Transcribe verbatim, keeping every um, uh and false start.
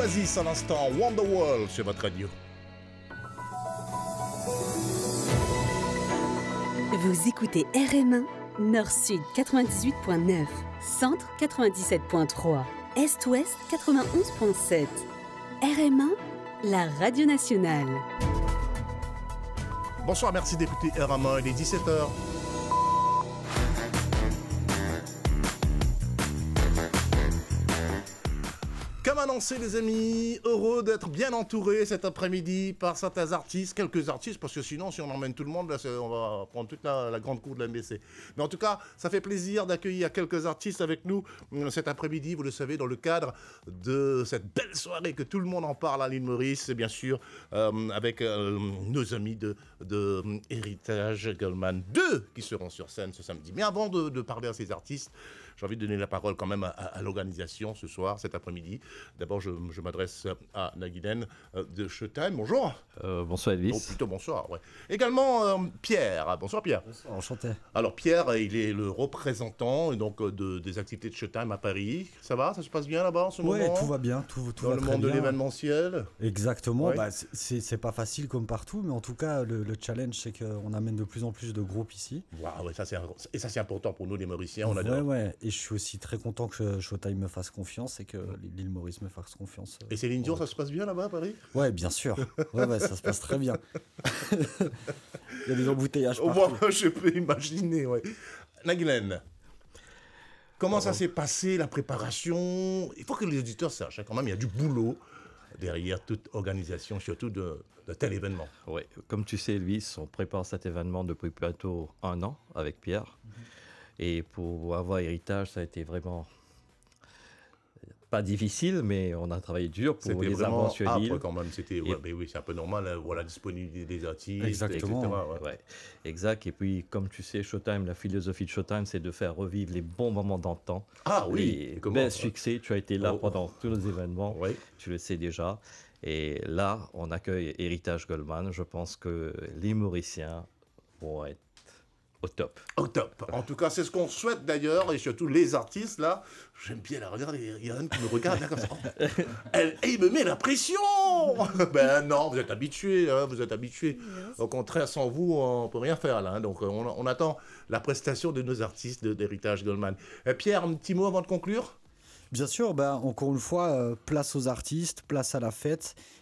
Oasis à l'instant, Wonderworld sur votre radio. Vous écoutez R M un, Nord-Sud quatre-vingt-dix-huit point neuf, Centre quatre-vingt-dix-sept point trois, Est-Ouest quatre-vingt-onze point sept. R M un, la radio nationale. Bonsoir, merci d'écouter R M un, il est dix-sept heures. Comme annoncé les amis, heureux d'être bien entouré cet après-midi par certains artistes, quelques artistes, parce que sinon si on emmène tout le monde, là, on va prendre toute la, la grande cour de la M B C. Mais en tout cas, ça fait plaisir d'accueillir quelques artistes avec nous cet après-midi, vous le savez, dans le cadre de cette belle soirée que tout le monde en parle à l'île Maurice, et bien sûr euh, avec euh, nos amis de, de Héritage Goldman deux qui seront sur scène ce samedi. Mais avant de, de parler à ces artistes, j'ai envie de donner la parole quand même à, à, à l'organisation ce soir, cet après-midi. D'abord, je, je m'adresse à Naguen euh, de Showtime. Bonjour. Euh, bonsoir Elvis. Oh, plutôt bonsoir, ouais. Également euh, Pierre. Bonsoir Pierre. Bonsoir, enchanté. Alors Pierre, il est le représentant donc, de, des activités de Showtime à Paris. Ça va? Ça se passe bien là-bas en ce ouais, moment? Oui, tout va bien. Tout, tout Dans va le très monde bien. de l'événementiel? Exactement. Ouais. Bah, c'est, c'est pas facile comme partout, mais en tout cas, le, le challenge, c'est qu'on amène de plus en plus de groupes ici. Wow, ouais, ça, c'est un, et ça, c'est important pour nous les Mauriciens. On ouais, adore. ouais. Et je suis aussi très content que Showtime me fasse confiance et que l'île Maurice me fasse confiance. Et Céline Dion, ça se passe bien là-bas à Paris? Ouais, bien sûr. Ouais, ouais, ça se passe très bien. Il y a des embouteillages Au partout. moins, je peux imaginer, ouais. Naguen, comment ça s'est passé, la préparation? Il faut que les auditeurs sachent, hein, quand même, il y a du boulot derrière toute organisation, surtout de, de tel événement. Oui, comme tu sais, Elvis, on prépare cet événement depuis bientôt un an avec Pierre. Mm-hmm. Et pour avoir Héritage, ça a été vraiment pas difficile, mais on a travaillé dur pour c'était les avoir sur l'île. C'était quand même, c'était, ouais, mais oui, c'est un peu normal, hein, voilà, la disponibilité des artistes, exactement. et cetera. Ouais. Ouais, exact. Et puis, comme tu sais, Showtime, la philosophie de Showtime, c'est de faire revivre les bons moments d'antan. Ah oui. Les bels succès. Tu as été là oh. pendant tous les événements. Oui. Tu le sais déjà. Et là, on accueille Héritage Goldman. Je pense que les Mauriciens vont être au top. Au top. En tout cas, c'est ce qu'on souhaite d'ailleurs, et surtout les artistes, là. J'aime bien la regarder, il y en a une qui me regarde là comme ça. Oh, elle, elle me met la pression. Ben non, vous êtes habitués, hein, vous êtes habitués. Au contraire, sans vous, on ne peut rien faire là. Hein, donc, on, on attend la prestation de nos artistes de, d'Héritage Goldman. Et Pierre, un petit mot avant de conclure? Bien sûr, ben, encore une fois, euh, place aux artistes, place à la fête.